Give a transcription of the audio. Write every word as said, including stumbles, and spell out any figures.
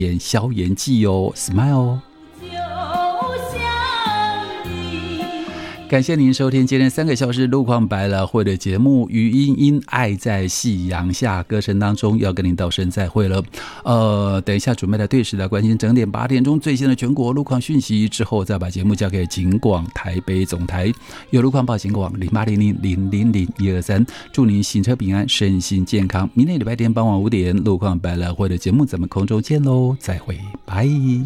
演消炎剂哦 ，Smile 哦。感谢您收听今天三个小时路况百老汇的节目，余音音爱在夕阳下，歌声当中要跟您道声再会了。呃，等一下准备来对时来关心整点八点钟最新的全国路况讯息，之后再把节目交给警广台北总台，有路况报警广零八零零零零零一二三，祝您行车平安，身心健康。明天礼拜天傍晚五点，路况百老汇的节目咱们空中见喽，再会，拜。